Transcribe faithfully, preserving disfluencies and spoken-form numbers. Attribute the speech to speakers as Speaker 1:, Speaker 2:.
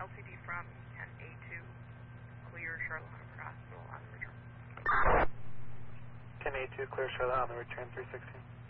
Speaker 1: L T D from ten A two, clear Charlotte Hunter Hospital on the return.
Speaker 2: ten A two, clear Charlotte on the return, three sixteen.